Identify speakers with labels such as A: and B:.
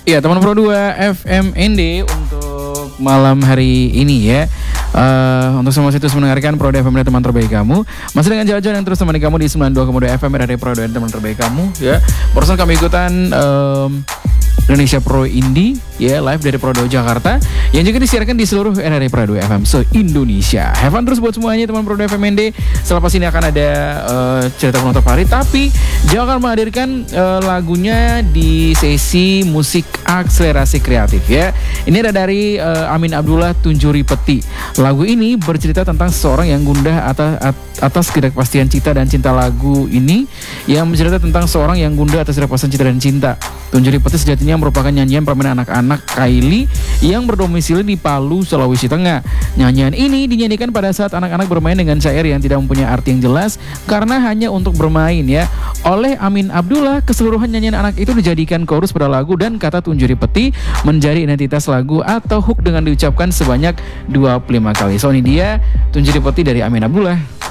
A: Iya, teman Pro 2 FMND untuk malam hari ini ya. Untuk semua situs mendengarkan Pro 2 FM dan teman terbaik kamu. Masih dengan jalan-jalan yang terus menemani kamu di 92,2 FM dari Pro 2 dan teman terbaik kamu ya. Barusan kami ikutan Indonesia Pro Indie ya, live dari Pro 2 Jakarta yang juga disiarkan di seluruh RRI Pro 2 FM se-Indonesia. Have fun terus buat semuanya teman Pro 2 FMND. Selepas ini akan ada cerita penutup hari, tapi Jawa akan menghadirkan lagunya di sesi musik akselerasi kreatif ya. Ini ada dari Amin Abdullah Tunjuri Peti. Lagu ini bercerita tentang seseorang yang gundah atas ketidakpastian cinta, dan cinta lagu ini yang mencerita tentang seorang yang gundah atas ketidakpastian cinta dan cinta. Tunjuri Peti sejatinya merupakan nyanyian permainan anak-anak Kaili yang berdomisili di Palu, Sulawesi Tengah. Nyanyian ini dinyanyikan pada saat anak-anak bermain dengan syair yang tidak mempunyai arti yang jelas karena hanya untuk bermain ya. Oleh Amin Abdullah, keseluruhan nyanyian anak itu dijadikan chorus pada lagu dan kata Tunjuri Peti menjadi identitas lagu atau hook dengan diucapkan sebanyak 25 kali. So ini dia Tunjuri Peti dari Amin Abdullah.